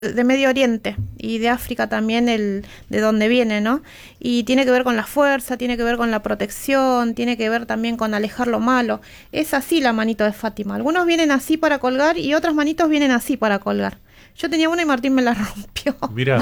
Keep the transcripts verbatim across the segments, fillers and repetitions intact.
de Medio Oriente y de África también, el de donde viene, ¿no? Y tiene que ver con la fuerza, tiene que ver con la protección, tiene que ver también con alejar lo malo. Es así la manito de Fátima. Algunos vienen así para colgar y otras manitos vienen así para colgar. Yo tenía una y Martín me la rompió. Mira.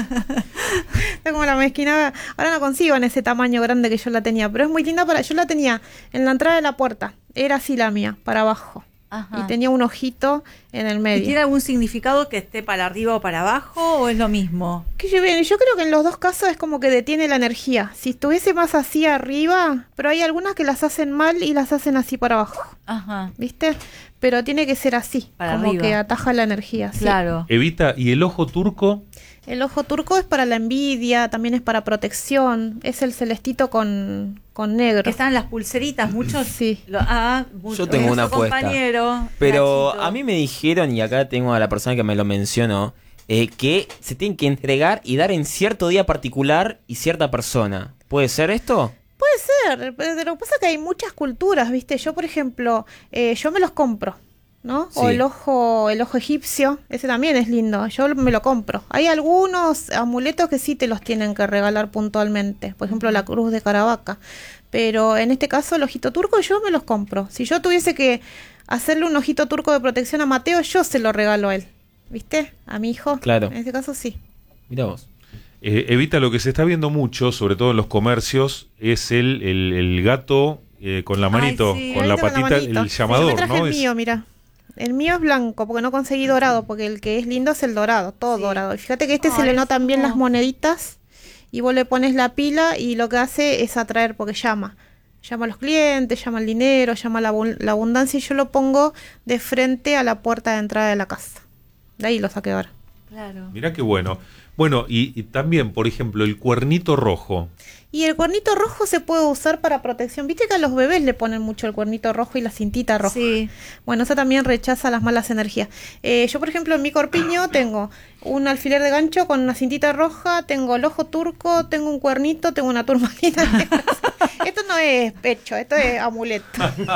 Está como la mezquina. Ahora no consigo en ese tamaño grande que yo la tenía, pero es muy linda para. Yo la tenía en la entrada de la puerta. Era así la mía, para abajo. Ajá. Y tenía un ojito en el medio. ¿Y tiene algún significado que esté para arriba o para abajo o es lo mismo? Que yo, bien, yo creo que en los dos casos es como que detiene la energía. Si estuviese más así arriba, pero hay algunas que las hacen mal y las hacen así para abajo. Ajá. ¿Viste? Pero tiene que ser así, para como arriba. que ataja la energía. Claro. Sí. Evita, ¿y el ojo turco? El ojo turco es para la envidia, también es para protección. Es el celestito con, con negro. Que están las pulseritas, muchos. Sí. Lo, ah, mucho, Yo tengo una apuesta. Compañero, Pero Nachito. a mí me dijeron, y acá tengo a la persona que me lo mencionó, eh, que se tienen que entregar y dar en cierto día particular y cierta persona. ¿Puede ser esto? Puede ser, pero lo que pasa es que hay muchas culturas, ¿viste? Yo, por ejemplo, eh, yo me los compro, ¿no? Sí. O el ojo, el ojo egipcio, ese también es lindo, yo me lo compro. Hay algunos amuletos que sí te los tienen que regalar puntualmente, por ejemplo la cruz de Caravaca, pero en este caso el ojito turco yo me los compro. Si yo tuviese que hacerle un ojito turco de protección a Mateo, yo se lo regalo a él, ¿viste? A mi hijo. Claro. En este caso sí. Mira vos. Eh, Evita, lo que se está viendo mucho, sobre todo en los comercios, es el, el, el gato eh, con la manito, Ay, sí, con Ahí la tengo patita, manito. el Sí, yo llamador, me traje ¿no? el Es- mío, mira. El mío es blanco, porque no conseguí dorado, porque el que es lindo es el dorado, todo Sí. dorado. Y fíjate que este Ay, se le es notan bien las hermoso. moneditas, y vos le pones la pila y lo que hace es atraer, porque llama. Llama a los clientes, llama al dinero, llama la, abun- la abundancia, y yo lo pongo de frente a la puerta de entrada de la casa. De ahí lo saqué ahora. Claro. Mirá qué bueno. Bueno, y, y también, por ejemplo, el cuernito rojo. Y el cuernito rojo se puede usar para protección. Viste que a los bebés le ponen mucho el cuernito rojo y la cintita roja. Sí. Bueno, eso también rechaza las malas energías. Eh, yo, por ejemplo, en mi corpiño tengo un alfiler de gancho con una cintita roja, tengo el ojo turco, tengo un cuernito, tengo una turmalina. Esto no es pecho, esto es amuleto.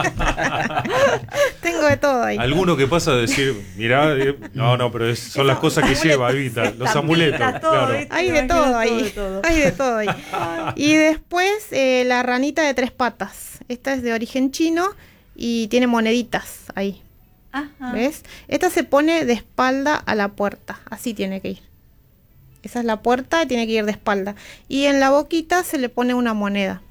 Tengo de todo ahí. Alguno que pasa a decir, mirá, eh, no, no, pero es- son las cosas que lleva, Evita, los amuletos, todo, claro. ¿viste? Hay de Me todo imagino ahí. de todo. Hay de todo ahí. Y después eh, la ranita de tres patas. Esta es de origen chino y tiene moneditas ahí. Ajá. ¿Ves? Esta se pone de espalda a la puerta. Así tiene que ir. Esa es la puerta, tiene que ir de espalda. Y en la boquita se le pone una moneda.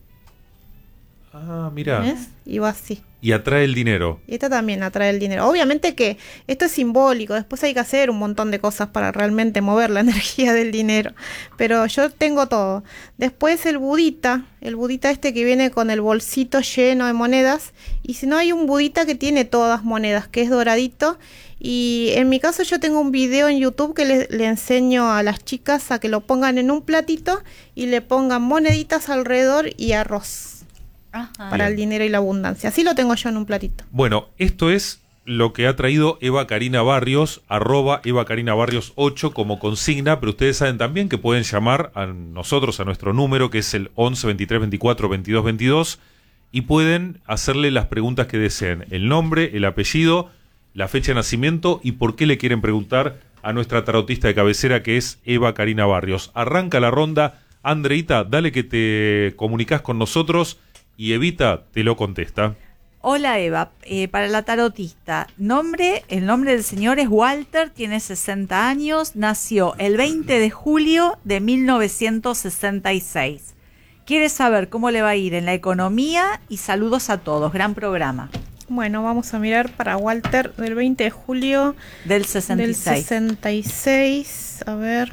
Ah, mirá. ¿Ves? Y va así. Y atrae el dinero. Y esta también atrae el dinero. Obviamente que esto es simbólico, después hay que hacer un montón de cosas para realmente mover la energía del dinero. Pero yo tengo todo. Después el budita, el budita este que viene con el bolsito lleno de monedas. Y si no, hay un budita que tiene todas monedas, que es doradito. Y en mi caso yo tengo un video en YouTube que le, le enseño a las chicas a que lo pongan en un platito y le pongan moneditas alrededor y arroz. Ajá. Para Bien. el dinero y la abundancia. Así lo tengo yo en un platito. Bueno, esto es lo que ha traído Eva Karina Barrios, arroba Eva Karina Barrios ocho como consigna, pero ustedes saben también que pueden llamar a nosotros, a nuestro número, que es el once veintitrés veinticuatro veintidós veintidós, y pueden hacerle las preguntas que deseen. El nombre, el apellido, la fecha de nacimiento y por qué le quieren preguntar a nuestra tarotista de cabecera, que es Eva Karina Barrios. Arranca la ronda. Andreita, dale que te comunicas con nosotros y Evita te lo contesta. Hola Eva, eh, para la tarotista, nombre, el nombre del señor es Walter, tiene sesenta años, nació el veinte de julio de mil novecientos sesenta y seis. Quiere saber cómo le va a ir en la economía y saludos a todos, gran programa. Bueno, vamos a mirar para Walter del veinte de julio Del sesenta y del seis. sesenta y seis. A ver.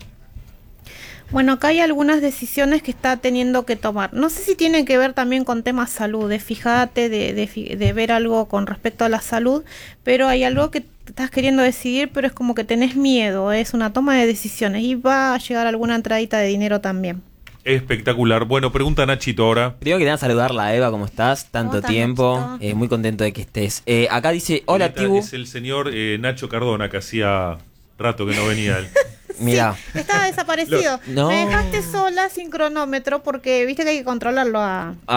Bueno, acá hay algunas decisiones que está teniendo que tomar. No sé si tienen que ver también con temas salud, de fíjate, de, de, fi- de ver algo con respecto a la salud, pero hay algo que estás queriendo decidir, pero es como que tenés miedo, es una toma de decisiones y va a llegar alguna entradita de dinero también. Espectacular. Bueno, pregunta Nachito ahora. Primero que nada saludarla, Eva, ¿cómo estás? Tanto estás, tiempo, Nachito? eh, muy contento de que estés. Eh, acá dice, hola Evita, Tibu. Es el señor eh, Nacho Cardona, que hacía rato que no venía él. Mira, Sí, estaba desaparecido. Lo- no. Me dejaste sola sin cronómetro porque viste que hay que controlarlo a... ah,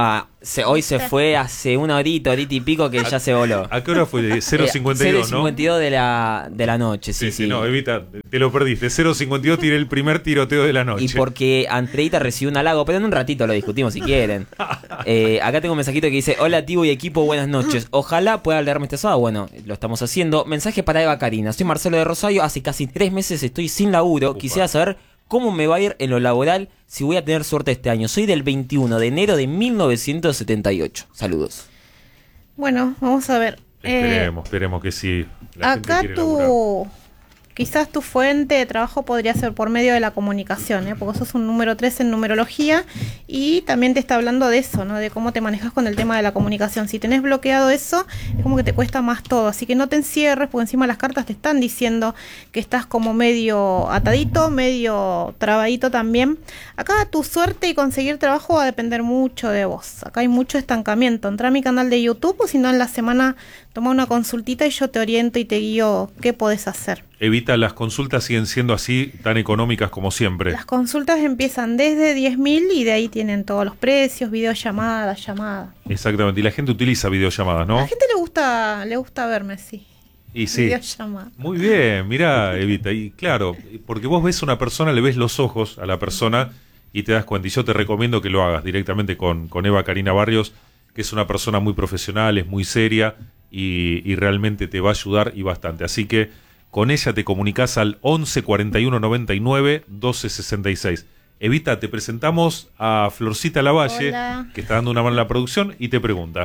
Se, hoy se fue hace una horita, horita y pico que ya se voló. ¿A qué hora fue? cero cincuenta y dos, ¿no? cero cincuenta y dos de la, de la noche, sí, Sí, sí. sí, no, Evita, te lo perdiste. cero cincuenta y dos tiré el primer tiroteo de la noche. Y porque Andreita recibió un halago, pero en un ratito lo discutimos si quieren. Eh, acá tengo un mensajito que dice: hola Tibu y equipo, buenas noches. Ojalá pueda leerme este sábado. Bueno, lo estamos haciendo. Mensaje para Eva Karina. Soy Marcelo de Rosario, hace casi tres meses estoy sin laburo. Upa. Quisiera saber cómo me va a ir en lo laboral, si voy a tener suerte este año. Soy del veintiuno de enero de mil novecientos setenta y ocho. Saludos. Bueno, vamos a ver. Esperemos, esperemos que sí. La gente Acá quiere laburar. tu, quizás tu fuente de trabajo podría ser por medio de la comunicación, ¿eh? Porque sos un número tres en numerología y también te está hablando de eso, ¿no? De cómo te manejas con el tema de la comunicación. Si tenés bloqueado eso, es como que te cuesta más todo. Así que no te encierres, porque encima las cartas te están diciendo que estás como medio atadito, medio trabadito también. Acá tu suerte y conseguir trabajo va a depender mucho de vos. Acá hay mucho estancamiento. Entrá a mi canal de YouTube o si no en la semana toma una consultita y yo te oriento y te guío qué podés hacer. Evita, las consultas siguen siendo así, tan económicas como siempre. Las consultas empiezan desde diez mil y de ahí tienen todos los precios, videollamadas, llamadas. Exactamente, y la gente utiliza videollamadas, A ¿no? la gente le gusta, le gusta verme, sí. Y sí. Videollamada. Muy bien, mira, Evita, y claro, porque vos ves a una persona, le ves los ojos a la persona y te das cuenta. Y yo te recomiendo que lo hagas directamente con, con Eva Karina Barrios, que es una persona muy profesional, es muy seria y, y realmente te va a ayudar y bastante. Así que con ella te comunicas al once cuarenta y uno noventa y nueve doce sesenta y seis. Evita, te presentamos a Florcita Lavalle, Hola. que está dando una mano en la producción y te pregunta.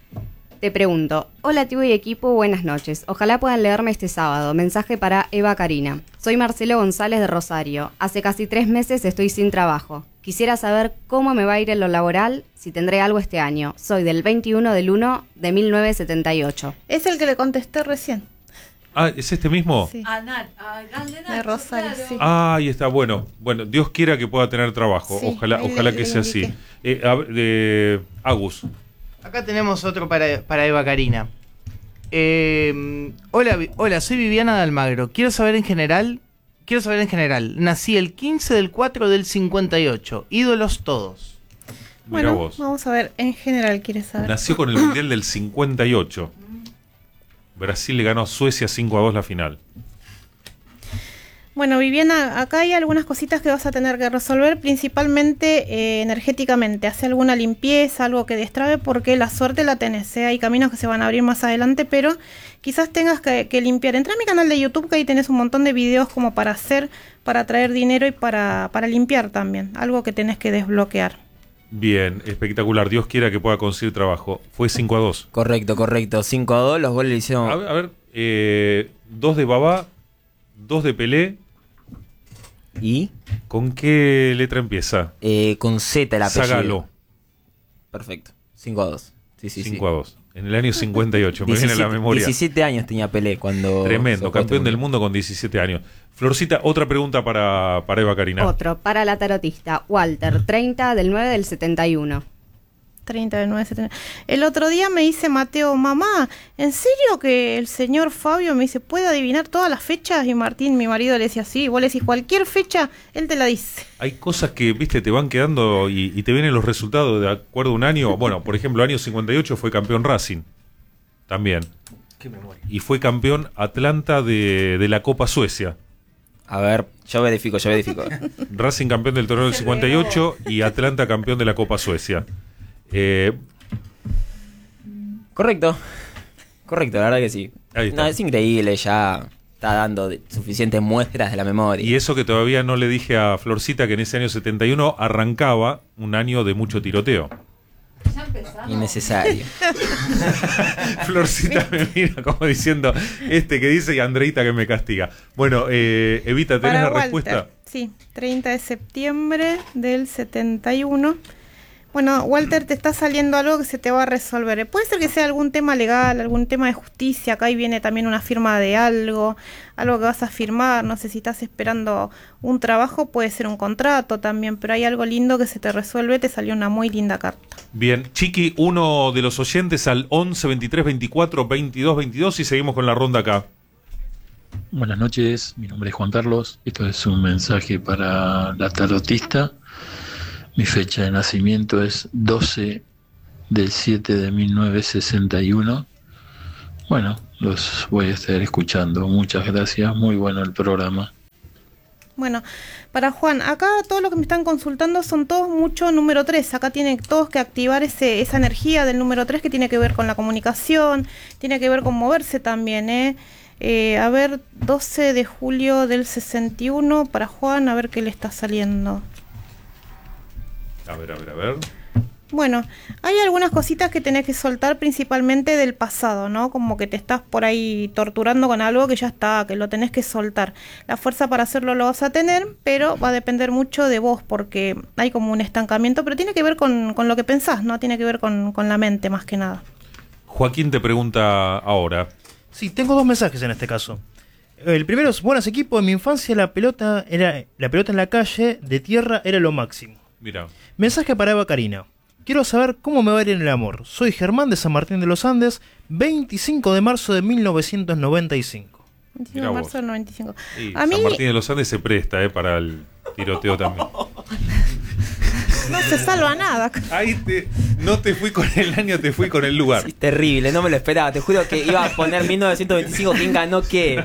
Te pregunto, hola Tibu y equipo, buenas noches. Ojalá puedan leerme este sábado. Mensaje para Eva Karina. Soy Marcelo González de Rosario. Hace casi tres meses estoy sin trabajo. Quisiera saber cómo me va a ir en lo laboral, si tendré algo este año. Soy del veintiuno del uno de mil novecientos setenta y ocho. Es el que le contesté recién. Ah, ¿es este mismo? Sí. A Nat- a Grande Nacho, De Rosario, claro. sí. Ah, ahí está, bueno, bueno, Dios quiera que pueda tener trabajo, Sí, ojalá, ahí ojalá le- que le sea así. indiqué. Eh, a- de Agus, Acá tenemos otro para, para Eva Karina. Eh, hola, Vi- hola, soy Viviana de Almagro. Quiero saber en general, quiero saber en general. Nací el quince del cuatro del cincuenta y ocho. Ídolos todos. mira Bueno, vos. vamos a ver, en general quieres saber. Nació con el Mundial del cincuenta y ocho. Brasil le ganó a Suecia cinco a dos la final. Bueno, Viviana, acá hay algunas cositas que vas a tener que resolver, principalmente eh, energéticamente. Hace alguna limpieza, algo que destrabe, porque la suerte la tenés, ¿eh? Hay caminos que se van a abrir más adelante, pero quizás tengas que, que limpiar. Entra a mi canal de YouTube, que ahí tenés un montón de videos como para hacer, para traer dinero y para, para limpiar también. Algo que tenés que desbloquear. Bien, espectacular. Dios quiera que pueda conseguir trabajo. Fue cinco a dos. Correcto, correcto. cinco a dos, los goles le hicieron... A ver, a ver eh, dos de Babá, dos de Pelé. ¿Y? ¿Con qué letra empieza? Eh, con Z el apellido. Zagalo. Perfecto. cinco a dos. Sí, sí, cinco a dos. En el año cincuenta y ocho, me viene a la memoria. diecisiete años tenía Pelé cuando... Tremendo, se fue campeón este del mundial. mundo con diecisiete años. Florcita, otra pregunta para, para Eva Karina. Otro, para la tarotista, Walter, treinta del nueve del setenta y uno. treinta de nueve setenta. El otro día me dice Mateo, mamá, ¿en serio que el señor Fabio me dice, puede adivinar todas las fechas? Y Martín, mi marido, le decía, sí, vos le decís cualquier fecha, él te la dice. Hay cosas que, viste, te van quedando y, y te vienen los resultados de acuerdo a un año. Bueno, por ejemplo, año cincuenta y ocho fue campeón Racing. También. Qué memoria. Y fue campeón Atlanta de, de la Copa Suecia. A ver, yo verifico, yo verifico. Racing campeón del torneo del cincuenta y ocho y Atlanta campeón de la Copa Suecia. Eh, Correcto. Correcto, la verdad que sí. Ahí está. No, es increíble, ya está dando de- suficientes muestras de la memoria. y eso que todavía no le dije a Florcita, que en ese año setenta y uno arrancaba un año de mucho tiroteo. Ya empezamos. Innecesario. Florcita me mira como diciendo, este que dice y Andreita que me castiga. Bueno, eh, Evita, ¿tenés la Walter, respuesta? Sí, treinta de septiembre del setenta y uno. Bueno, Walter, te está saliendo algo que se te va a resolver. Puede ser que sea algún tema legal, algún tema de justicia. Acá ahí viene también una firma de algo, algo que vas a firmar. No sé si estás esperando un trabajo, puede ser un contrato también, pero hay algo lindo que se te resuelve. Te salió una muy linda carta. Bien, Chiqui, uno de los oyentes al once veintitrés veinticuatro veintidós veintidós y seguimos con la ronda acá. Buenas noches, mi nombre es Juan Carlos. Esto es un mensaje para la tarotista. Mi fecha de nacimiento es doce del siete de mil novecientos sesenta y uno. Bueno, los voy a estar escuchando. Muchas gracias, muy bueno el programa. Bueno, para Juan, acá todo lo que me están consultando son todos mucho número tres. Acá tienen todos que activar ese, esa energía del número tres que tiene que ver con la comunicación, tiene que ver con moverse también, ¿eh? Eh, a ver, doce de julio del sesenta y uno para Juan, a ver qué le está saliendo. A ver, a ver, a ver. Bueno, hay algunas cositas que tenés que soltar principalmente del pasado, ¿no? Como que te estás por ahí torturando con algo que ya está, que lo tenés que soltar. La fuerza para hacerlo lo vas a tener, pero va a depender mucho de vos porque hay como un estancamiento, pero tiene que ver con, con lo que pensás, ¿no? Tiene que ver con, con la mente más que nada. Joaquín te pregunta ahora. Sí, tengo dos mensajes en este caso. El primero es, buenas equipos, en mi infancia la pelota era la pelota en la calle de tierra era lo máximo. Mira. Mensaje para Eva Karina. Quiero saber cómo me va a ir en el amor. Soy Germán de San Martín de los Andes, veinticinco de marzo de mil novecientos noventa y cinco. veinticinco de marzo del noventa y cinco. Sí, a San mí Martín de los Andes se presta eh, para el tiroteo también. no se salva nada. Ahí te, no te fui con el año, te fui con el lugar. Sí, terrible, no me lo esperaba. Te juro que iba a poner mil novecientos veinticinco, ¿quién ganó qué?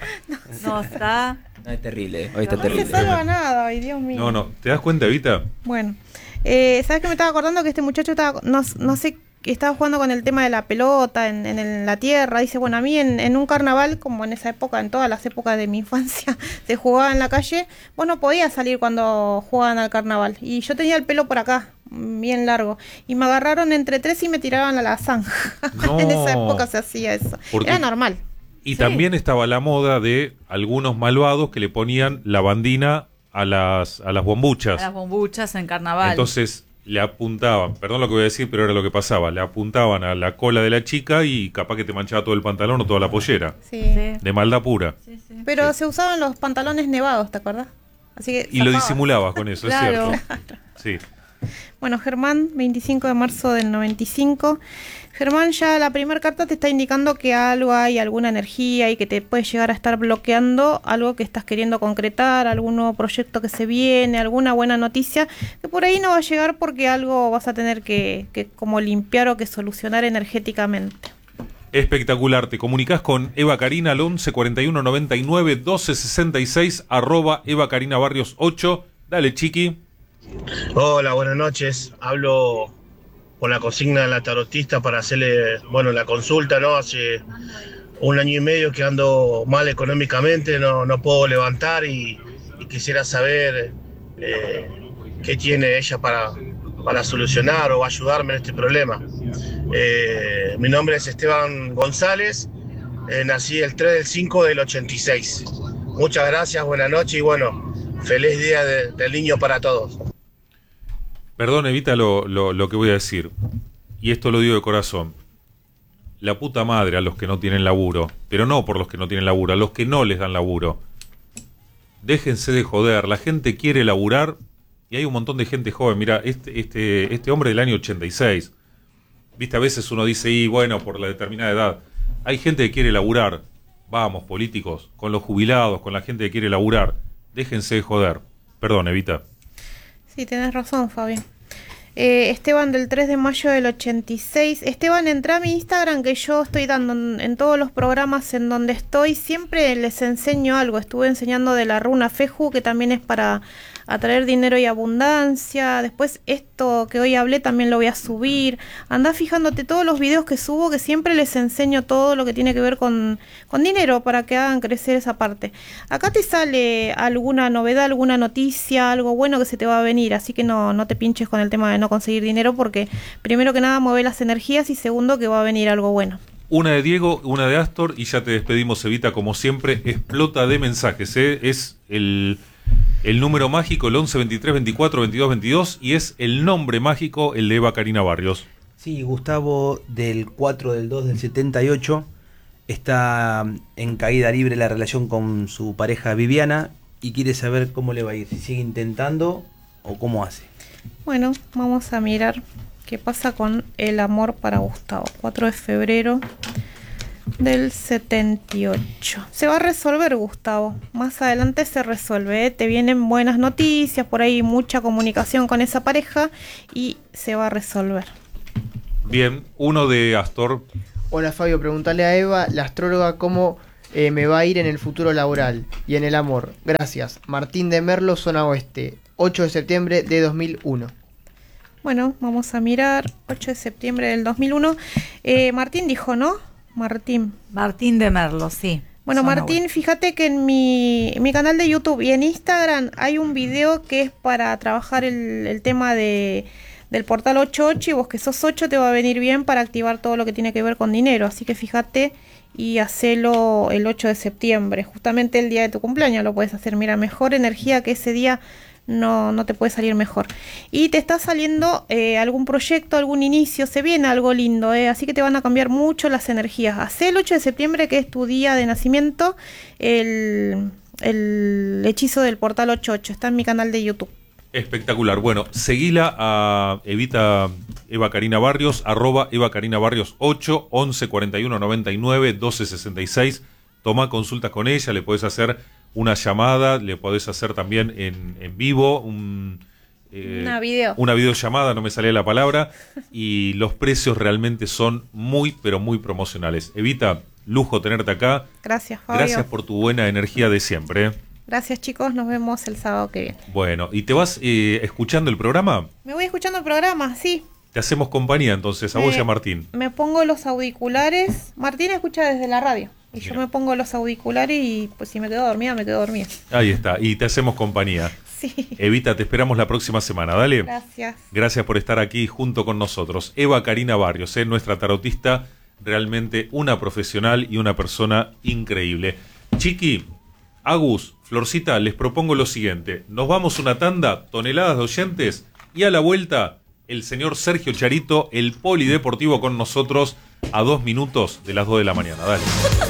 No, está... No, es terrible, hoy está No terrible. se salva nada, ay Dios mío. No, no, ¿te das cuenta, Evita? Bueno, eh, ¿sabes qué me estaba acordando? Que este muchacho estaba, no, no sé, estaba jugando con el tema de la pelota en, en, en la tierra. Dice, bueno, a mí en, en un carnaval, como en esa época, en todas las épocas de mi infancia, se jugaba en la calle, vos no podías salir cuando jugaban al carnaval. Y yo tenía el pelo por acá, bien largo, y me agarraron entre tres y me tiraban a la zanja. No. En esa época se hacía eso. Porque- Era normal. Y Sí. también estaba la moda de algunos malvados que le ponían lavandina a las, a las bombuchas. A las bombuchas en carnaval. Entonces le apuntaban, perdón lo que voy a decir, pero era lo que pasaba, le apuntaban a la cola de la chica y capaz que te manchaba todo el pantalón o toda la pollera. Sí. Sí. De maldad pura. Sí, sí. Pero se usaban los pantalones nevados, ¿te acuerdas? Así que Y lo zafaba. disimulabas con eso, Claro. es cierto. Sí. Bueno, Germán, veinticinco de marzo del noventa y cinco. Germán, ya la primera carta te está indicando que algo hay, alguna energía y que te puede llegar a estar bloqueando algo que estás queriendo concretar, algún nuevo proyecto que se viene, alguna buena noticia, que por ahí no va a llegar porque algo vas a tener que, que como limpiar o que solucionar energéticamente. Espectacular, te comunicás con Eva Karina al once cuarenta y uno noventa y nueve doce sesenta y seis, arroba Eva Karina Barrios ocho. Dale, chiqui. Hola, buenas noches. Hablo con la consigna de la tarotista para hacerle, bueno, la consulta, ¿no? Hace un año y medio que ando mal económicamente, no, no puedo levantar y, y quisiera saber eh, qué tiene ella para, para solucionar o ayudarme en este problema. Eh, mi nombre es Esteban González, eh, nací el tres del cinco del ochenta y seis. Muchas gracias, buenas noches y bueno, feliz día de- del niño para todos. Perdón, evita lo, lo, lo que voy a decir. Y esto lo digo de corazón. La puta madre a los que no tienen laburo. Pero no por los que no tienen laburo, a los que no les dan laburo. Déjense de joder. La gente quiere laburar y hay un montón de gente joven. Mira, este, este, este hombre del año ochenta y seis. Viste, a veces uno dice, y bueno, por la determinada edad. Hay gente que quiere laburar. Vamos, políticos, con los jubilados, con la gente que quiere laburar. Déjense de joder. Perdón, Evita. Sí, tenés razón, Fabi. Eh, Esteban del tres de mayo del ochenta y seis. Esteban, entra a mi Instagram que yo estoy dando en, en todos los programas en donde estoy. Siempre les enseño algo. Estuve enseñando de la runa Feju, que también es para atraer dinero y abundancia. Después esto que hoy hablé también lo voy a subir. Andá fijándote todos los videos que subo, que siempre les enseño todo lo que tiene que ver con, con dinero para que hagan crecer esa parte. Acá te sale alguna novedad, alguna noticia, algo bueno que se te va a venir. Así que no, no te pinches con el tema de no conseguir dinero, porque primero que nada mueve las energías y segundo que va a venir algo bueno. Una de Diego, una de Astor y ya te despedimos, Evita, como siempre. Explota de mensajes, ¿eh? Es el, el número mágico, el once veintitrés veinticuatro veintidós veintidós, y es el nombre mágico, el de Eva Karina Barrios. Sí, Gustavo del cuatro del dos del setenta y ocho está en caída libre la relación con su pareja Viviana y quiere saber cómo le va a ir, si sigue intentando o cómo hace. Bueno, vamos a mirar qué pasa con el amor para Gustavo. cuatro de febrero del setenta y ocho. Se va a resolver, Gustavo. Más adelante se resuelve, ¿eh? Te vienen buenas noticias, por ahí mucha comunicación con esa pareja y se va a resolver. Bien, uno de Astor. Hola Fabio, preguntale a Eva, la astróloga, cómo eh, me va a ir en el futuro laboral y en el amor. Gracias. Martín de Merlo, zona oeste, ocho de septiembre de dos mil uno. Bueno, vamos a mirar, ocho de septiembre del dos mil uno. Eh, Martín dijo, ¿no? Martín. Martín de Merlo, sí. Bueno, Zona Martín, oeste. fíjate que en mi, en mi canal de YouTube y en Instagram hay un video que es para trabajar el, el tema de, del portal ocho ocho, y vos que sos ocho te va a venir bien para activar todo lo que tiene que ver con dinero. Así que fíjate y hacelo el ocho de septiembre, justamente el día de tu cumpleaños lo puedes hacer. Mira, mejor energía que ese día no, no te puede salir mejor. Y te está saliendo eh, algún proyecto, algún inicio, se viene algo lindo, eh, así que te van a cambiar mucho las energías. Hacé el ocho de septiembre, que es tu día de nacimiento, el, el hechizo del portal ocho ocho, está en mi canal de YouTube. Espectacular. Bueno, seguila a Evita Eva Karina Barrios, arroba Eva Karina Barrios ocho, once cuarenta y uno noventa y nueve doce sesenta y seis. Toma consultas con ella, le podés hacer una llamada, le podés hacer también en, en vivo un, eh, una video. una videollamada, no me salía la palabra, y los precios realmente son muy, pero muy promocionales. Evita, lujo tenerte acá. Gracias, Fabio. Gracias por tu buena energía de siempre. ¿eh? Gracias, chicos, nos vemos el sábado que viene. Bueno, ¿y te vas eh, escuchando el programa? Me voy escuchando el programa, sí. Te hacemos compañía entonces, a Me- vos y a Martín. Me pongo los auriculares. Martín escucha desde la radio. Y yo Mira. me pongo los auriculares y pues si me quedo dormida, me quedo dormida. Ahí está, y te hacemos compañía. Sí. Evita, te esperamos la próxima semana, dale. Gracias. Gracias por estar aquí junto con nosotros. Eva Karina Barrios, ¿eh? Nuestra tarotista, realmente una profesional y una persona increíble. Chiqui, Agus, Florcita, les propongo lo siguiente. Nos vamos una tanda, toneladas de oyentes, y a la vuelta, el señor Sergio Charito, el polideportivo con nosotros, a dos minutos de las dos de la mañana. Dale.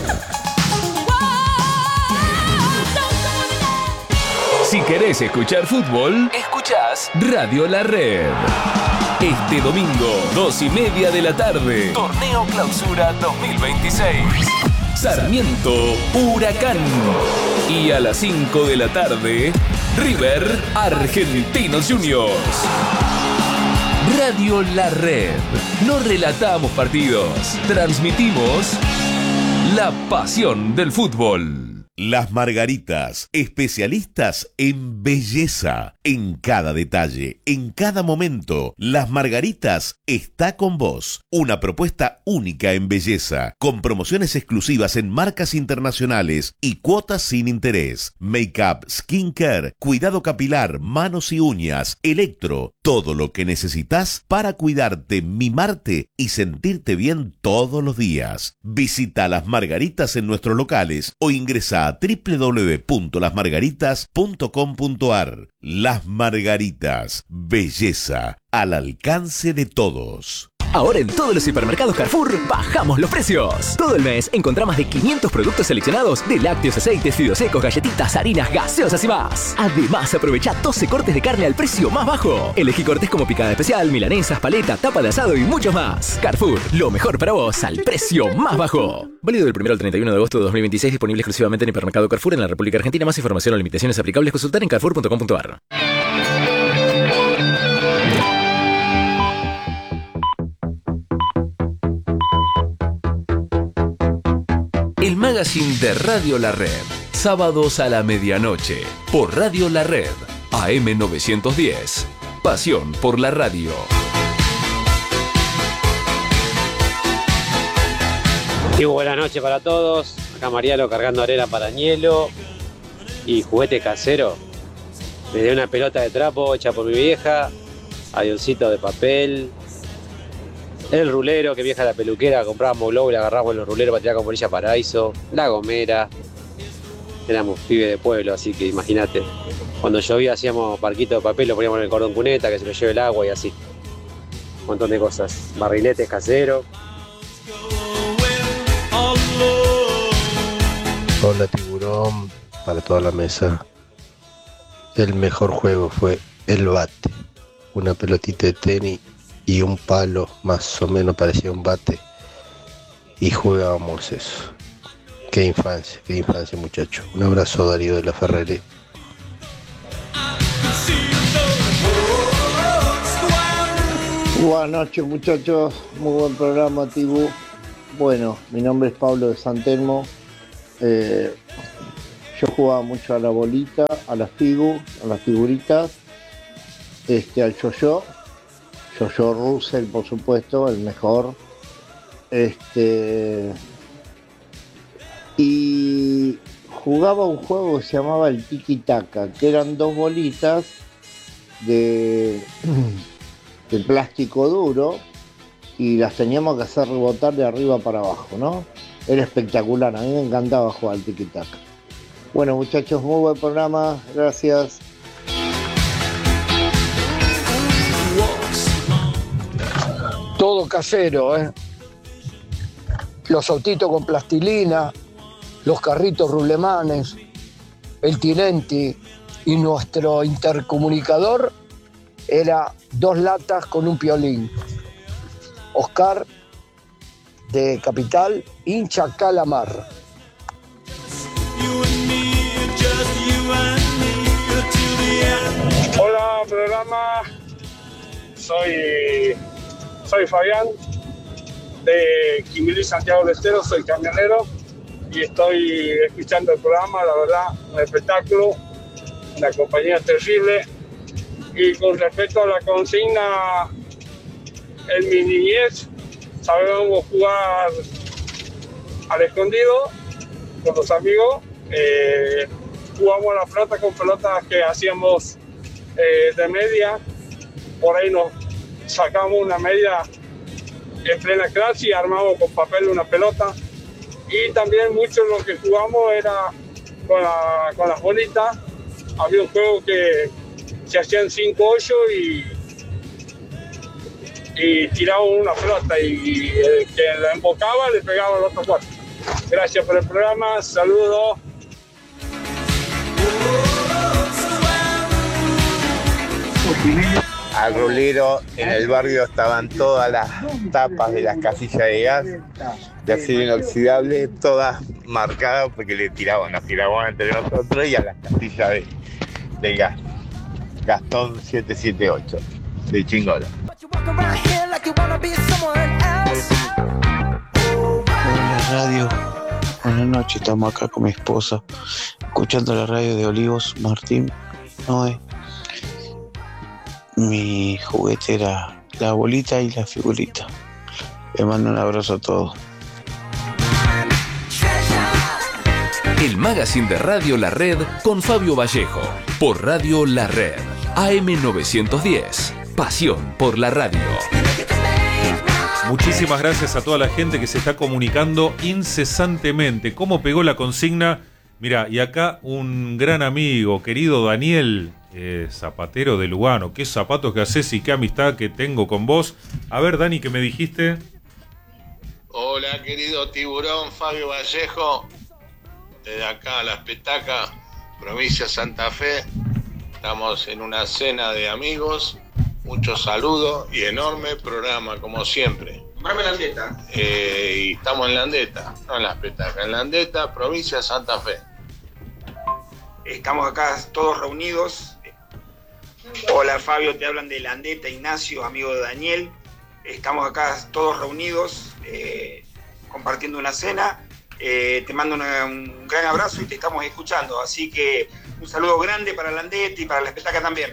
Si querés escuchar fútbol, escuchás Radio La Red. Este domingo, dos y media de la tarde, Torneo Clausura dos mil veintiséis. Sarmiento, Huracán. Y a las cinco de la tarde, River, Argentinos Juniors. Radio La Red. No relatamos partidos, transmitimos la pasión del fútbol. Las Margaritas, especialistas en belleza, en cada detalle, en cada momento. Las Margaritas está con vos. Una propuesta única en belleza, con promociones exclusivas en marcas internacionales y cuotas sin interés. Make-up, skincare, cuidado capilar, manos y uñas, electro, todo lo que necesitas para cuidarte, mimarte y sentirte bien todos los días. Visita Las Margaritas en nuestros locales o ingresa a doble u doble u doble u punto las margaritas punto com punto a r. Las Margaritas, belleza al alcance de todos. Ahora en todos los hipermercados Carrefour bajamos los precios. Todo el mes encontrá más de quinientos productos seleccionados de lácteos, aceites, fideos secos, galletitas, harinas, gaseosas y más. Además, aprovecha doce cortes de carne al precio más bajo. Elegí cortes como picada especial, milanesas, paleta, tapa de asado y muchos más. Carrefour, lo mejor para vos al precio más bajo. Válido del primero al treinta y uno de agosto de dos mil veintiséis, disponible exclusivamente en hipermercado Carrefour en la República Argentina. Más información o limitaciones aplicables, consultar en carrefour punto com punto a r. El magazine de Radio La Red. Sábados a la medianoche. Por Radio La Red. A M novecientos diez. Pasión por la radio. Y buenas noches para todos. Acá Mariano cargando arena para Ñelo y juguete casero. Desde una pelota de trapo hecha por mi vieja, avioncito de papel, el rulero que vieja la peluquera, comprábamos globo y le agarrábamos los ruleros para tirar con bolilla paraíso, la gomera. Éramos pibes de pueblo, así que imagínate. Cuando llovía hacíamos parquito de papel, lo poníamos en el cordón cuneta, que se lo lleve el agua y así. Un montón de cosas. Barriletes caseros. Hola tiburón, para toda la mesa. El mejor juego fue el bate. Una pelotita de tenis y un palo más o menos parecía un bate. Y jugábamos eso. Qué infancia, qué infancia muchacho. Un abrazo Darío de la Ferrere. Buenas noches, muchachos, muy buen programa, Tibu. Bueno, mi nombre es Pablo de San Telmo. Eh, yo jugaba mucho a la bolita, a las figu, a las figuritas, este, al yo-yo, yo-yo Russell, por supuesto, el mejor. Este, y jugaba un juego que se llamaba el tiki-taka, que eran dos bolitas de, de plástico duro y las teníamos que hacer rebotar de arriba para abajo, ¿no? Era espectacular, a mí me encantaba jugar al tiki-taka. Bueno, muchachos, muy buen programa, gracias. Todo casero, ¿eh? Los autitos con plastilina, los carritos rulemanes, el Tinenti y nuestro intercomunicador era dos latas con un piolín. Oscar de Capital, hincha Calamar. Hola, programa. Soy, soy Fabián de Quimilí, Santiago del Estero, soy camionero y estoy escuchando el programa, la verdad, un espectáculo, una compañía terrible. Y con respecto a la consigna, en mi niñez sabíamos jugar al escondido con los amigos, eh, jugamos a la pelota con pelotas que hacíamos eh, de media, por ahí nos sacamos una media en plena clase y armamos con papel una pelota. Y también mucho lo que jugamos era con, la, con las bolitas. Había un juego que se hacían cinco hoyos y, y tiraban una pelota y el que la embocaba le pegaba al otro cuarto. Gracias por el programa, saludos. Al rulero en el barrio estaban todas las tapas de las casillas de gas de acero inoxidable, todas marcadas porque le tiraban, las tiraban entre nosotros y a las casillas de, de gas. Gastón setecientos setenta y ocho de Chingolo. Hola radio, buenas noches, estamos acá con mi esposa escuchando la radio de Olivos, Martín Noé. Mi juguete era la bolita y la figurita. Le mando un abrazo a todos. El magazine de Radio La Red con Fabio Vallejo por Radio La Red A M novecientos diez. Pasión por la radio. Muchísimas gracias a toda la gente que se está comunicando incesantemente. ¿Cómo pegó la consigna? Mira, y acá un gran amigo, querido Daniel, eh, zapatero de Lugano. Qué zapatos que haces y qué amistad que tengo con vos. A ver, Dani, ¿qué me dijiste? Hola, querido tiburón, Fabio Vallejo. Desde acá, Las Petacas, provincia Santa Fe. Estamos en una cena de amigos. Muchos saludos y enorme programa, como siempre. Nombrame Landeta. Eh, y estamos en Landeta, no en Las Petacas, en Landeta, provincia de Santa Fe. Estamos acá todos reunidos. Hola Fabio, te hablan de Landeta, Ignacio, amigo de Daniel. Estamos acá todos reunidos, eh, compartiendo una cena. Eh, te mando una, un gran abrazo y te estamos escuchando. Así que un saludo grande para Landeta y para Las Petacas también.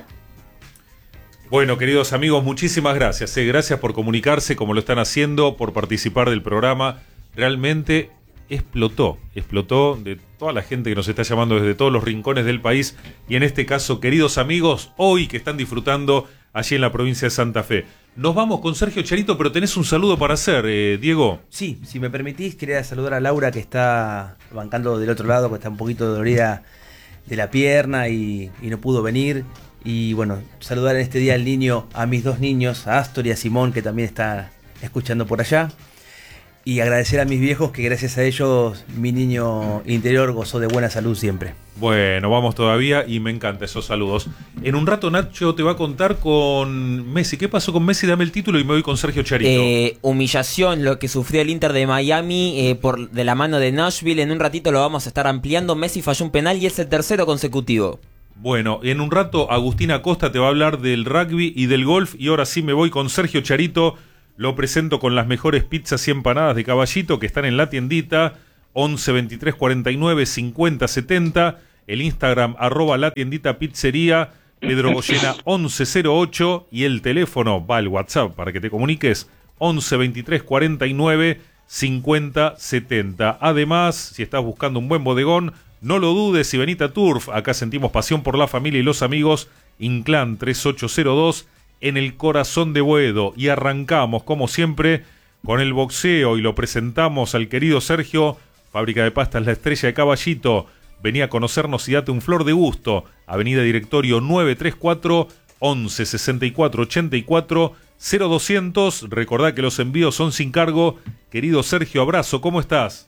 Bueno, queridos amigos, muchísimas gracias. Eh. Gracias por comunicarse como lo están haciendo, por participar del programa. Realmente explotó, explotó de toda la gente que nos está llamando desde todos los rincones del país. Y en este caso, queridos amigos, hoy que están disfrutando allí en la provincia de Santa Fe. Nos vamos con Sergio Charito, pero tenés un saludo para hacer, eh, Diego. Sí, si me permitís, quería saludar a Laura que está bancando del otro lado, que está un poquito dolorida de la pierna y, y no pudo venir. Y bueno, saludar en este día al niño, a mis dos niños, a Astor y a Simón, que también está escuchando por allá. Y agradecer a mis viejos, que gracias a ellos mi niño interior gozó de buena salud siempre. Bueno, vamos todavía y me encantan esos saludos. En un rato Nacho te va a contar con Messi. ¿Qué pasó con Messi? Dame el título y me voy con Sergio Charito. Eh, humillación, lo que sufrió el Inter de Miami eh, por de la mano de Nashville. En un ratito lo vamos a estar ampliando. Messi falló un penal y es el tercero consecutivo. Bueno, en un rato Agustina Costa te va a hablar del rugby y del golf, y ahora sí me voy con Sergio Charito. Lo presento con las mejores pizzas y empanadas de Caballito que están en la tiendita. Once veintitrés cuarenta y nueve cincuenta setenta. El Instagram arroba la tiendita pizzería. Pedro Goyena once cero ocho. Y el teléfono, va el WhatsApp para que te comuniques, once veintitrés cuarenta y nueve cincuenta setenta. Además, si estás buscando un buen bodegón, no lo dudes y venite a Turf. Acá sentimos pasión por la familia y los amigos. Inclán treinta y ocho cero dos en el corazón de Boedo. Y arrancamos, como siempre, con el boxeo y lo presentamos al querido Sergio. Fábrica de Pastas La Estrella de Caballito. Vení a conocernos y date un flor de gusto. Avenida Directorio novecientos treinta y cuatro, once sesenta y cuatro ochenta y cuatro, cero doscientos. Recordá que los envíos son sin cargo. Querido Sergio, abrazo, ¿cómo estás?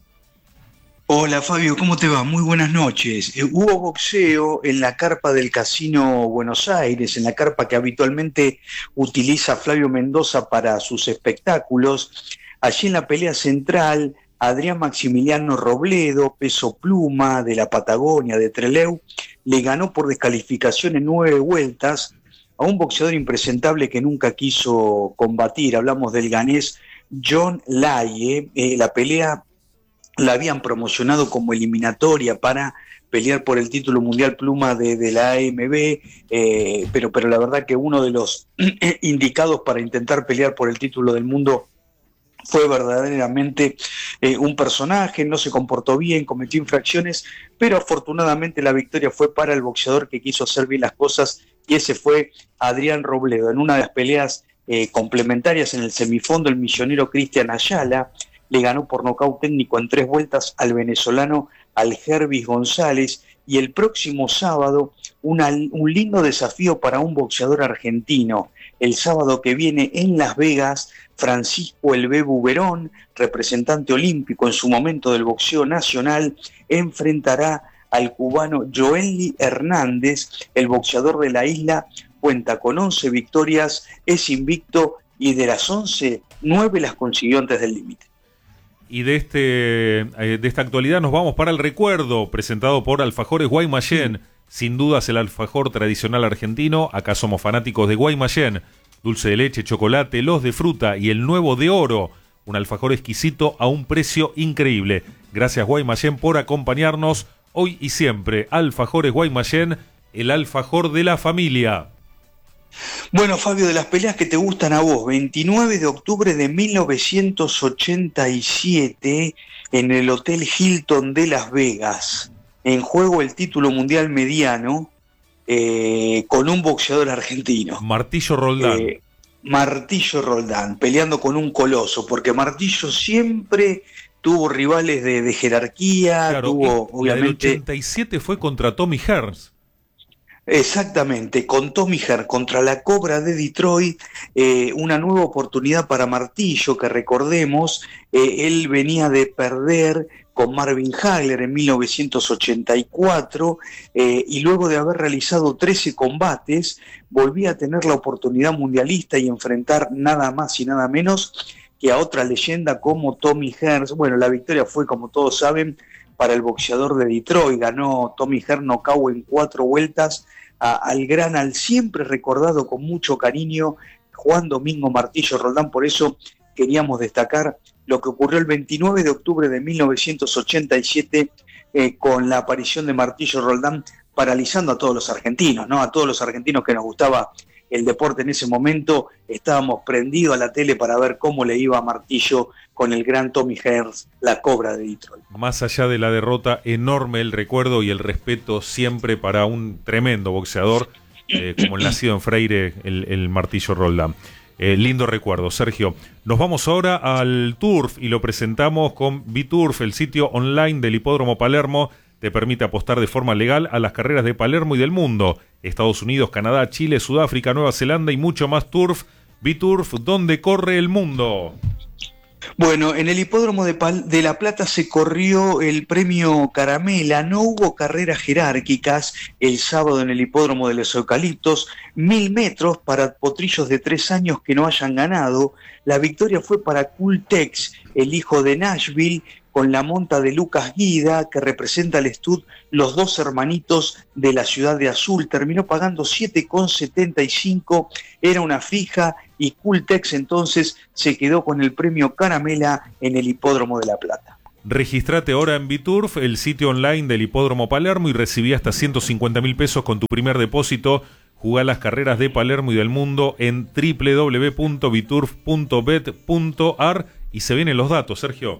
Hola Fabio, ¿cómo te va? Muy buenas noches. Eh, hubo boxeo en la carpa del Casino Buenos Aires, en la carpa que habitualmente utiliza Flavio Mendoza para sus espectáculos. Allí en la pelea central, Adrián Maximiliano Robledo, peso pluma de la Patagonia, de Trelew, le ganó por descalificación en nueve vueltas a un boxeador impresentable que nunca quiso combatir. Hablamos del ganés John Laye. Eh, la pelea la habían promocionado como eliminatoria para pelear por el título mundial pluma de, de la A M B, eh, pero, pero la verdad que uno de los indicados para intentar pelear por el título del mundo fue verdaderamente eh, un personaje, no se comportó bien, cometió infracciones, pero afortunadamente la victoria fue para el boxeador que quiso hacer bien las cosas, y ese fue Adrián Robledo. En una de las peleas eh, complementarias en el semifondo, el millonero Cristian Ayala le ganó por nocaut técnico en tres vueltas al venezolano Algervis González, y el próximo sábado una, un lindo desafío para un boxeador argentino. El sábado que viene en Las Vegas, Francisco El Bebu Verón, representante olímpico en su momento del boxeo nacional, enfrentará al cubano Joenly Hernández. El boxeador de la isla cuenta con once victorias, es invicto, y de las once, nueve las consiguió antes del límite. Y de este eh, de esta actualidad nos vamos para el recuerdo, presentado por Alfajores Guaymallén. Sin dudas el alfajor tradicional argentino. Acá somos fanáticos de Guaymallén. Dulce de leche, chocolate, los de fruta y el nuevo de oro. Un alfajor exquisito a un precio increíble. Gracias Guaymallén por acompañarnos hoy y siempre. Alfajores Guaymallén, el alfajor de la familia. Bueno, Fabio, de las peleas que te gustan a vos, veintinueve de octubre de mil novecientos ochenta y siete, en el Hotel Hilton de Las Vegas, en juego el título mundial mediano, eh, con un boxeador argentino. Martillo Roldán. Eh, Martillo Roldán, peleando con un coloso, porque Martillo siempre tuvo rivales de, de jerarquía, claro, tuvo, y obviamente... La del ochenta y siete fue contra Tommy Hearns. Exactamente, con Tommy Hearns contra la Cobra de Detroit, eh, una nueva oportunidad para Martillo, que recordemos, eh, él venía de perder con Marvin Hagler en mil novecientos ochenta y cuatro, eh, y luego de haber realizado trece combates, volvía a tener la oportunidad mundialista y enfrentar nada más y nada menos que a otra leyenda como Tommy Hearns. Bueno, la victoria fue, como todos saben, para el boxeador de Detroit. Ganó Tommy Hearns nocaut en cuatro vueltas a, al gran, al siempre recordado con mucho cariño Juan Domingo Martillo Roldán. Por eso queríamos destacar lo que ocurrió el veintinueve de octubre de mil novecientos ochenta y siete eh, con la aparición de Martillo Roldán, paralizando a todos los argentinos, ¿no? A todos los argentinos que nos gustaba el deporte en ese momento, estábamos prendidos a la tele para ver cómo le iba a Martillo con el gran Tommy Hearns, la Cobra de Detroit. Más allá de la derrota, enorme el recuerdo y el respeto siempre para un tremendo boxeador, eh, como el nacido en Freire, el, el Martillo Roldán. Eh, lindo recuerdo, Sergio. Nos vamos ahora al Turf y lo presentamos con Biturf, el sitio online del Hipódromo Palermo. Te permite apostar de forma legal a las carreras de Palermo y del mundo. Estados Unidos, Canadá, Chile, Sudáfrica, Nueva Zelanda y mucho más. Turf, Biturf, donde corre el mundo. Bueno, en el Hipódromo de, Pal- de La Plata se corrió el premio Caramela. No hubo carreras jerárquicas el sábado en el Hipódromo de los Eucaliptos. Mil metros para potrillos de tres años que no hayan ganado. La victoria fue para Cool Tex, el hijo de Nashville, con la monta de Lucas Guida, que representa al Stud Los Dos Hermanitos de la Ciudad de Azul. Terminó pagando siete con setenta y cinco, era una fija, y Cultex entonces se quedó con el premio Caramela en el Hipódromo de La Plata. Registrate ahora en Biturf, el sitio online del Hipódromo Palermo, y recibí hasta ciento cincuenta mil pesos con tu primer depósito. Jugá las carreras de Palermo y del mundo en doble u doble u doble u punto biturf punto bet punto a r. Y se vienen los datos, Sergio.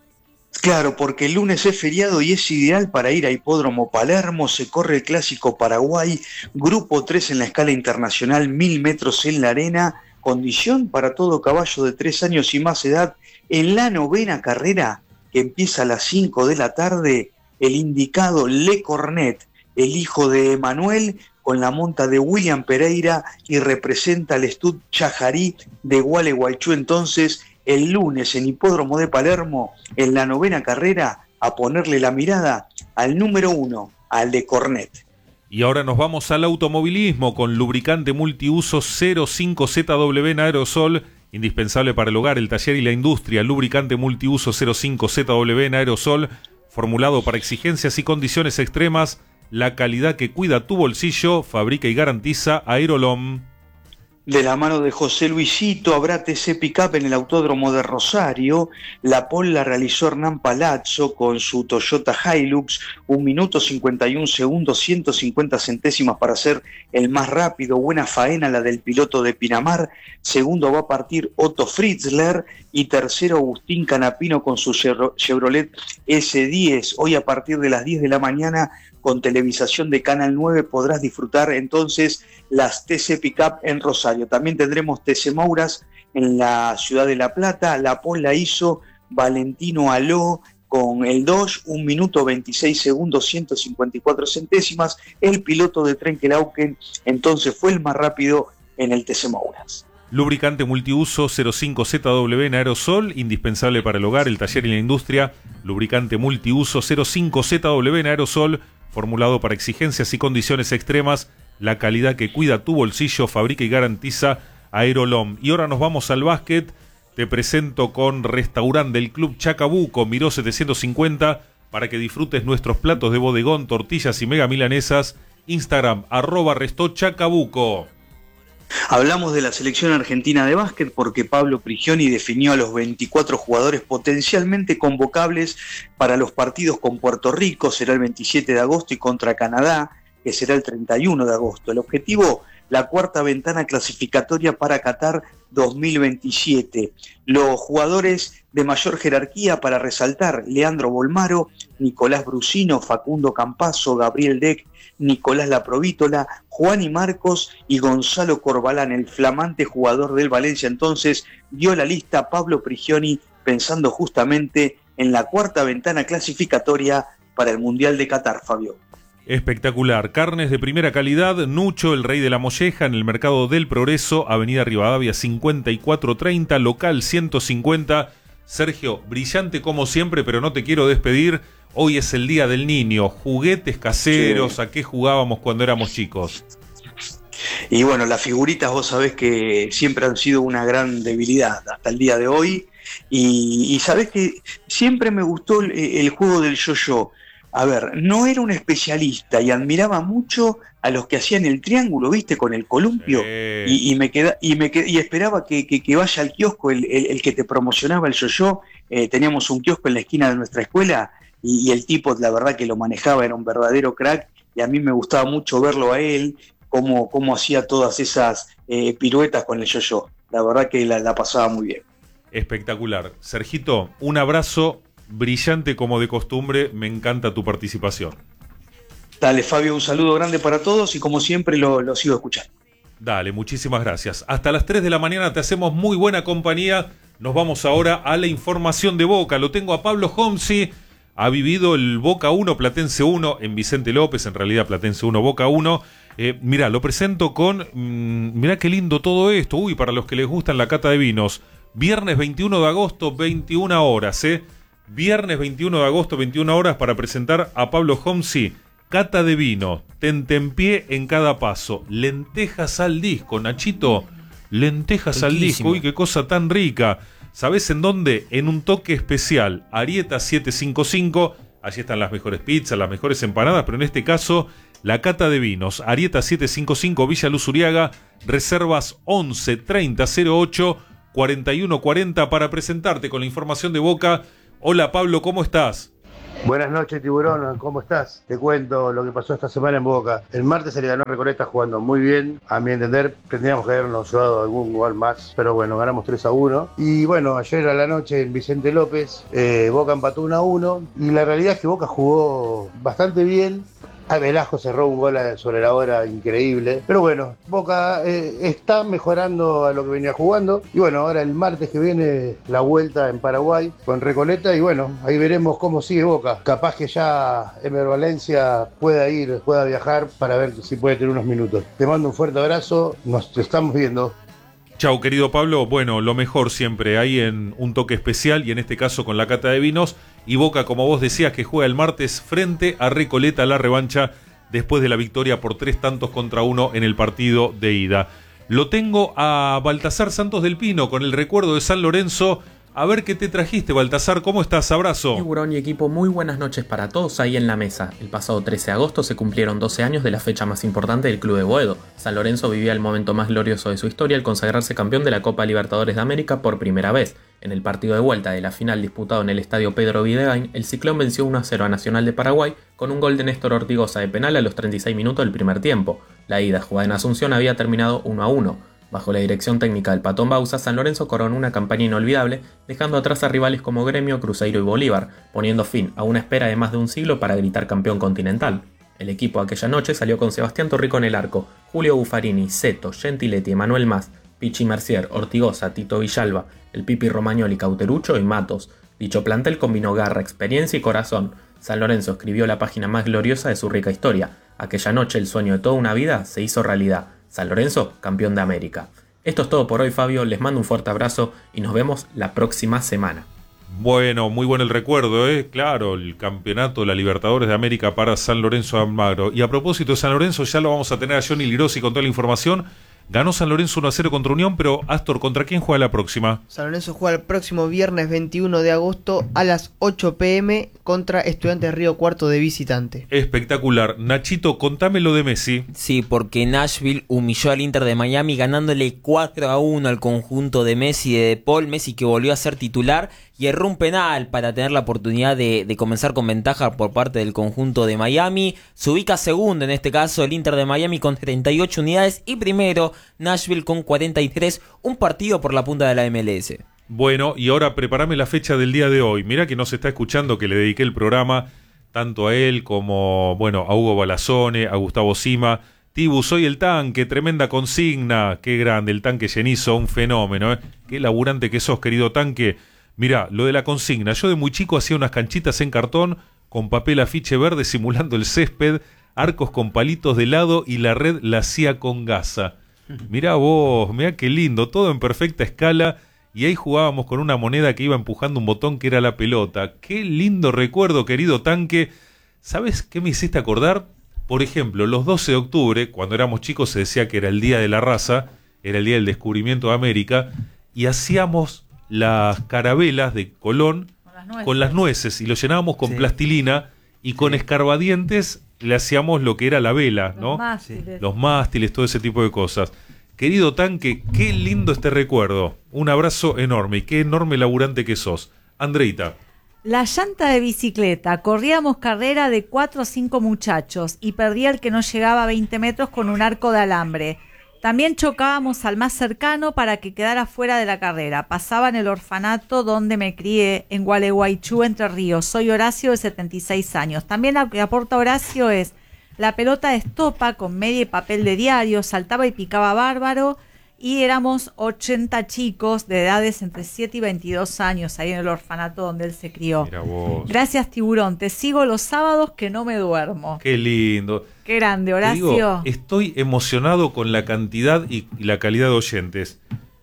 Claro, porque el lunes es feriado y es ideal para ir a Hipódromo Palermo. Se corre el Clásico Paraguay, Grupo tres en la escala internacional, mil metros en la arena. Condición para todo caballo de tres años y más edad. En la novena carrera, que empieza a las cinco de la tarde, el indicado Le Cornet, el hijo de Emanuel, con la monta de William Pereira, y representa al Stud Chajarí de Gualeguaychú. Entonces, el lunes en Hipódromo de Palermo, en la novena carrera, a ponerle la mirada al número uno, al de Cornet. Y ahora nos vamos al automovilismo con lubricante multiuso cero cinco Z W en aerosol, indispensable para el hogar, el taller y la industria. Lubricante multiuso cero cinco Z W en aerosol, formulado para exigencias y condiciones extremas. La calidad que cuida tu bolsillo, fabrica y garantiza Aerolom. De la mano de José Luisito habrá T C Pickup en el Autódromo de Rosario. La pole la realizó Hernán Palazzo con su Toyota Hilux, un minuto cincuenta y un segundos, ciento cincuenta centésimas para ser el más rápido. Buena faena la del piloto de Pinamar. Segundo va a partir Otto Fritzler y tercero Agustín Canapino con su Chevrolet ese diez. Hoy a partir de las diez de la mañana, con televisación de Canal nueve, podrás disfrutar entonces las T C Pickup en Rosario. También tendremos T C Mouras en la ciudad de La Plata. La pole la hizo Valentino Aló con el Dodge, un minuto veintiséis segundos, ciento cincuenta y cuatro centésimas. El piloto de Trenkelauken entonces fue el más rápido en el T C Mouras. Lubricante multiuso cero cinco Z W en aerosol, indispensable para el hogar, el taller y la industria. Lubricante multiuso cero cinco Z W en aerosol, formulado para exigencias y condiciones extremas. La calidad que cuida tu bolsillo, fabrica y garantiza Aerolom. Y ahora nos vamos al básquet. Te presento con Restaurante del Club Chacabuco, Miró setecientos cincuenta, para que disfrutes nuestros platos de bodegón, tortillas y mega milanesas. Instagram, arroba Restó Chacabuco. Hablamos de la selección argentina de básquet porque Pablo Prigioni definió a los veinticuatro jugadores potencialmente convocables para los partidos con Puerto Rico. Será el veintisiete de agosto, y contra Canadá, que será el treinta y uno de agosto. El objetivo, la cuarta ventana clasificatoria para Qatar dos mil veintisiete. Los jugadores de mayor jerarquía para resaltar: Leandro Bolmaro, Nicolás Brusino, Facundo Campazo, Gabriel Deck, Nicolás Laprovítola, Juan y Marcos y Gonzalo Corbalán. El flamante jugador del Valencia entonces dio la lista Pablo Prigioni, pensando justamente en la cuarta ventana clasificatoria para el Mundial de Qatar, Fabio. Espectacular. Carnes de primera calidad. Nucho, el rey de la molleja, en el Mercado del Progreso, Avenida Rivadavia cincuenta y cuatro treinta, local ciento cincuenta. Sergio, brillante como siempre, pero no te quiero despedir. Hoy es el Día del Niño. Juguetes caseros, sí. ¿A qué jugábamos cuando éramos chicos? Y bueno, las figuritas vos sabés que siempre han sido una gran debilidad hasta el día de hoy. Y, y sabés que siempre me gustó el, el juego del yo-yo. A ver, no era un especialista y admiraba mucho a los que hacían el triángulo, ¿viste? Con el columpio. Sí. Y, y me queda, y me qued, y esperaba que, que, que vaya al kiosco el, el, el que te promocionaba el yo-yo. Eh, teníamos un kiosco en la esquina de nuestra escuela y, y el tipo, la verdad que lo manejaba, era un verdadero crack, y a mí me gustaba mucho verlo a él, cómo, cómo hacía todas esas eh, piruetas con el yo-yo. La verdad que la, la pasaba muy bien. Espectacular. Sergito, un abrazo. Brillante como de costumbre, me encanta tu participación. Dale, Fabio, un saludo grande para todos y como siempre lo, lo sigo escuchando. Dale, muchísimas gracias. Hasta las tres de la mañana te hacemos muy buena compañía. Nos vamos ahora a la información de Boca. Lo tengo a Pablo Homsi. Ha vivido el Boca uno, Platense uno en Vicente López, en realidad Platense uno, Boca uno. Eh, mirá, lo presento con... Mmm, mirá qué lindo todo esto. Uy, para los que les gustan la cata de vinos. Viernes veintiuno de agosto, veintiuna horas, ¿eh? Viernes veintiuno de agosto, veintiuna horas, para presentar a Pablo Homsi. Cata de vino, tentempié en cada paso, lentejas al disco, Nachito, lentejas Riquísimo. Al disco, uy, qué cosa tan rica. ¿Sabés en dónde? En un toque especial, Arieta setecientos cincuenta y cinco. Allí están las mejores pizzas, las mejores empanadas, pero en este caso, la cata de vinos. Arieta setecientos cincuenta y cinco, Villa Luz Uriaga, reservas once treinta cero ocho cuarenta y uno cuarenta para presentarte con la información de Boca. Hola Pablo, ¿cómo estás? Buenas noches, Tiburón, ¿cómo estás? Te cuento lo que pasó esta semana en Boca. El martes se le ganó a Recoleta jugando muy bien, a mi entender. Tendríamos que habernos llevado algún gol más, pero bueno, ganamos tres a uno. Y bueno, ayer a la noche en Vicente López, eh, Boca empató uno a uno. Y la realidad es que Boca jugó bastante bien. A Velasco cerró un gol sobre la hora increíble. Pero bueno, Boca eh, está mejorando a lo que venía jugando. Y bueno, ahora el martes que viene la vuelta en Paraguay con Recoleta. Y bueno, ahí veremos cómo sigue Boca. Capaz que ya Emer Valencia pueda ir, pueda viajar para ver si puede tener unos minutos. Te mando un fuerte abrazo. Nos estamos viendo. Chau, querido Pablo. Bueno, lo mejor siempre hay en un toque especial y en este caso con la cata de vinos. Y Boca, como vos decías, que juega el martes frente a Recoleta, la revancha después de la victoria por tres tantos contra uno en el partido de ida. Lo tengo a Baltasar Santos del Pino con el recuerdo de San Lorenzo. A ver qué te trajiste, Baltasar. ¿Cómo estás? Abrazo. Tiburón y equipo, muy buenas noches para todos ahí en la mesa. El pasado trece de agosto se cumplieron doce años de la fecha más importante del club de Boedo. San Lorenzo vivía el momento más glorioso de su historia al consagrarse campeón de la Copa Libertadores de América por primera vez. En el partido de vuelta de la final disputado en el estadio Pedro Videgain, el Ciclón venció uno a cero a Nacional de Paraguay con un gol de Néstor Ortigosa de penal a los treinta y seis minutos del primer tiempo. La ida, jugada en Asunción, había terminado uno a uno. Bajo la dirección técnica del Patón Bausa, San Lorenzo coronó una campaña inolvidable, dejando atrás a rivales como Gremio, Cruzeiro y Bolívar, poniendo fin a una espera de más de un siglo para gritar campeón continental. El equipo aquella noche salió con Sebastián Torrico en el arco, Julio Buffarini, Seto, Gentiletti, Emanuel Mas, Pichi Mercier, Ortigosa, Tito Villalba, el Pipi Romagnoli, Cauterucho y Matos. Dicho plantel combinó garra, experiencia y corazón. San Lorenzo escribió la página más gloriosa de su rica historia. Aquella noche el sueño de toda una vida se hizo realidad. San Lorenzo, campeón de América. Esto es todo por hoy, Fabio. Les mando un fuerte abrazo y nos vemos la próxima semana. Bueno, muy bueno el recuerdo, ¿eh? Claro, el campeonato, la Libertadores de América para San Lorenzo de Almagro. Y a propósito de San Lorenzo, ya lo vamos a tener a Johnny Lirosi con toda la información. Ganó San Lorenzo uno a cero contra Unión, pero Astor, ¿contra quién juega la próxima? San Lorenzo juega el próximo viernes veintiuno de agosto a las ocho pm contra Estudiantes de Río Cuarto de visitante. Espectacular. Nachito, contame lo de Messi. Sí, porque Nashville humilló al Inter de Miami ganándole cuatro a uno al conjunto de Messi y de De Paul. Messi que volvió a ser titular y erró un penal para tener la oportunidad de, de comenzar con ventaja por parte del conjunto de Miami. Se ubica segundo en este caso el Inter de Miami con treinta y ocho unidades y primero Nashville con cuarenta y tres, un partido por la punta de la M L S. Bueno, y ahora prepárame la fecha del día de hoy. Mirá que nos está escuchando, que le dediqué el programa tanto a él como, bueno, a Hugo Balazone, a Gustavo Sima. Tibu, soy el tanque, tremenda consigna. Qué grande, el tanque llenizo, un fenómeno, ¿eh? Qué laburante que sos, querido tanque. Mirá, lo de la consigna. Yo de muy chico hacía unas canchitas en cartón con papel afiche verde simulando el césped, arcos con palitos de lado y la red la hacía con gasa. Mirá vos, mirá qué lindo, todo en perfecta escala. Y ahí jugábamos con una moneda que iba empujando un botón que era la pelota. Qué lindo recuerdo, querido tanque. ¿Sabes qué me hiciste acordar? Por ejemplo, los doce de octubre, cuando éramos chicos se decía que era el día de la raza, era el día del descubrimiento de América, y hacíamos las carabelas de Colón con las nueces, con las nueces y lo llenábamos con sí. plastilina y con sí. escarbadientes le hacíamos lo que era la vela, ¿no? Los mástiles. Los mástiles, todo ese tipo de cosas. Querido tanque, qué lindo este recuerdo. Un abrazo enorme y qué enorme laburante que sos. Andreita. La llanta de bicicleta. Corríamos carrera de cuatro o cinco muchachos y perdía el que no llegaba a veinte metros con un arco de alambre. También chocábamos al más cercano para que quedara fuera de la carrera. Pasaba en el orfanato donde me crié, en Gualeguaychú, Entre Ríos. Soy Horacio, de setenta y seis años. También lo que aporta Horacio es la pelota de estopa con media y papel de diario, saltaba y picaba bárbaro, y éramos ochenta chicos de edades entre siete y veintidós años ahí en el orfanato donde él se crió. Mira vos. Gracias, Tiburón, te sigo los sábados que no me duermo. Qué lindo. Qué grande, Horacio. Te digo, estoy emocionado con la cantidad y, y la calidad de oyentes.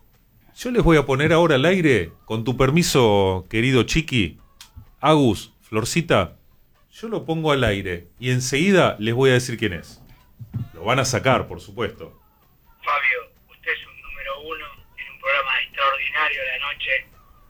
Yo les voy a poner ahora al aire, con tu permiso, querido Chiqui, Agus, Florcita, yo lo pongo al aire y enseguida les voy a decir quién es. Lo van a sacar, por supuesto. Fabio, usted es un número uno en un programa extraordinario de la noche.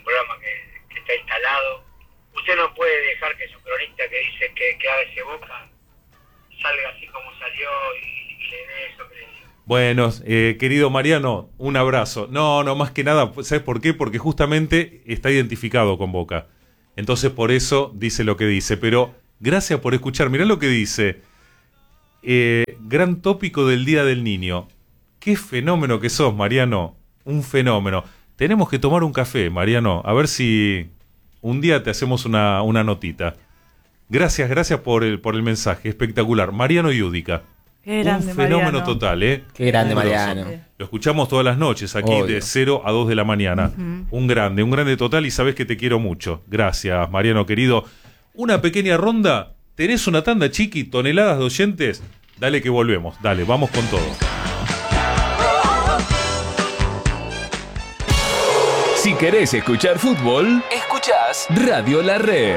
un programa que, que está instalado. Usted no puede dejar que su cronista que dice que, que haga ese Boca salga así como salió y, y le dé eso que le dio. Bueno, eh, querido Mariano, un abrazo. No, no, más que nada, ¿sabes por qué? Porque justamente está identificado con Boca. Entonces por eso dice lo que dice. Pero gracias por escuchar. Mirá lo que dice. Eh, gran tópico del Día del Niño. Qué fenómeno que sos, Mariano. Un fenómeno. Tenemos que tomar un café, Mariano. A ver si un día te hacemos una, una notita. Gracias, gracias por el, por el mensaje. Espectacular. Mariano Yudica. Qué grande, un fenómeno Mariano. total, ¿eh? Qué grande, Fabuloso. Mariano. Lo escuchamos todas las noches aquí Obvio. de cero a dos de la mañana. Ujú. Un grande, un grande total y sabes que te quiero mucho. Gracias, Mariano querido. Una pequeña ronda. ¿Tenés una tanda, chiqui? ¿Toneladas de oyentes? Dale que volvemos. Dale, vamos con todo. Si querés escuchar fútbol, escuchás Radio La Red.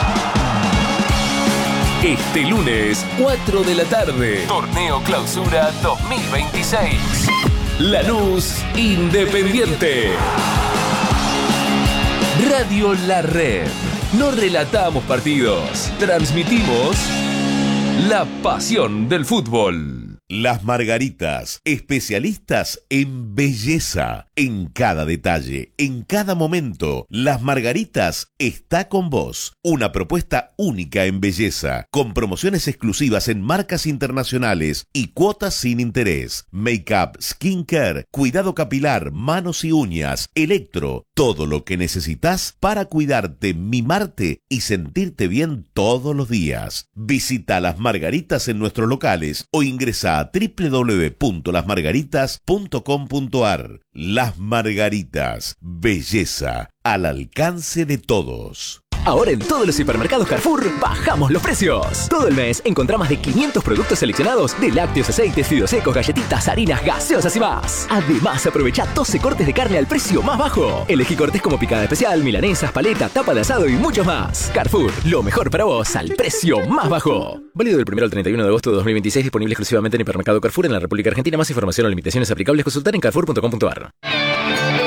Este lunes, cuatro de la tarde, Torneo Clausura dos mil veintiséis. Lanús Independiente. Radio La Red. No relatamos partidos, transmitimos la pasión del fútbol. Las Margaritas, especialistas en belleza, en cada detalle, en cada momento. Las Margaritas está con vos. Una propuesta única en belleza, con promociones exclusivas en marcas internacionales y cuotas sin interés. Make-up, skincare, cuidado capilar, manos y uñas, electro, todo lo que necesitas para cuidarte, mimarte y sentirte bien todos los días. Visita Las Margaritas en nuestros locales o ingresa a doble u doble u doble u punto las margaritas punto com punto a r. Las Margaritas, belleza al alcance de todos. Ahora en todos los hipermercados Carrefour bajamos los precios. Todo el mes encontrá más de quinientos productos seleccionados de lácteos, aceites, fideos secos, galletitas, harinas, gaseosas y más. Además, aprovecha doce cortes de carne al precio más bajo. Elegí cortes como picada especial, milanesas, paleta, tapa de asado y mucho más. Carrefour, lo mejor para vos al precio más bajo. Válido del primero al treinta y uno de agosto de dos mil veintiséis, disponible exclusivamente en hipermercado Carrefour en la República Argentina. Más información o limitaciones aplicables consultar en carrefour punto com punto a r.